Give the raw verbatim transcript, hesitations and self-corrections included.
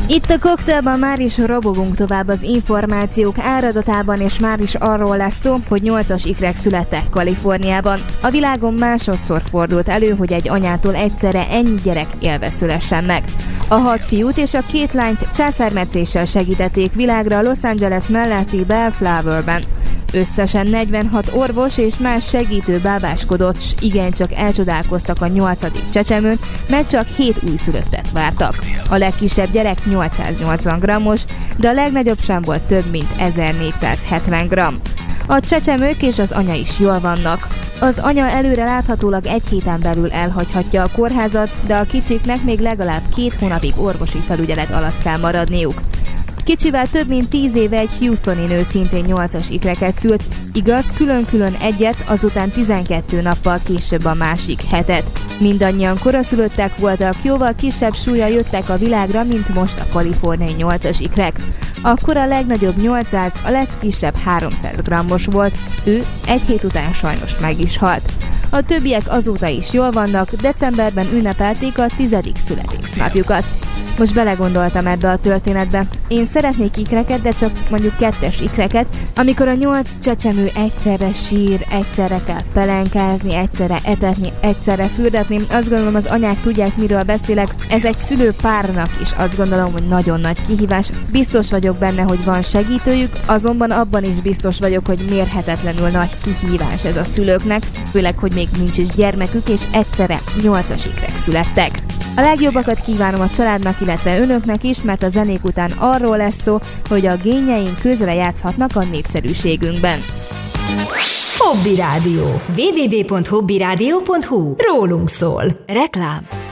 Itt a Cocktailban már is robogunk tovább az információk áradatában, és már is arról lesz szó, hogy nyolcas ikrek születtek Kaliforniában. A világon másodszor fordult elő, hogy egy anyától egyszerre ennyi gyerek élve szülessen meg. A hat fiút és a két lányt császármetszéssel segítették világra a Los Angeles melletti Bellflowerben. Összesen negyvenhat orvos és más segítő bábáskodott, s igencsak elcsodálkoztak a nyolcadik csecsemőn, mert csak hét újszülöttet vártak. A legkisebb gyerek nyolcszáznyolcvan grammos, de a legnagyobb sem volt több, mint ezernégyszázhetven gramm. A csecsemők és az anya is jól vannak. Az anya előre láthatólag egy héten belül elhagyhatja a kórházat, de a kicsiknek még legalább két hónapig orvosi felügyelet alatt kell maradniuk. Kicsivel több mint tíz éve egy houstoni nő szintén nyolcas ikreket szült, igaz, külön-külön egyet, azután tizenkét nappal később a másik hetet. Mindannyian koraszülöttek voltak, jóval kisebb súlya jöttek a világra, mint most a kaliforniai nyolcas ikrek. Akkor a legnagyobb nyolcszáz, a legkisebb háromszáz grammos volt, ő egy hét után sajnos meg is halt. A többiek azóta is jól vannak, decemberben ünnepelték a tizedik születésnapjukat. Most belegondoltam ebbe a történetbe. Én szeretnék ikreket, de csak mondjuk kettes ikreket, amikor a nyolc csecsemő egyszerre sír, egyszerre kell pelenkázni, egyszerre etetni, egyszerre fürdetni. Azt gondolom, az anyák tudják, miről beszélek. Ez egy szülőpárnak is azt gondolom, hogy nagyon nagy kihívás. Biztos vagyok benne, hogy van segítőjük, azonban abban is biztos vagyok, hogy mérhetetlenül nagy kihívás ez a szülőknek, főleg, hogy még nincs is gyermekük, és egyszerre nyolcas ikrek születtek. A legjobbakat kívánom a családnak, illetve önöknek is, mert a zenék után arról lesz szó, hogy a génjeink közre játszhatnak a népszerűségünkben. Hobby Rádió. double-u double-u double-u pont hobby rádió pont hu. Rólunk szól. Reklám.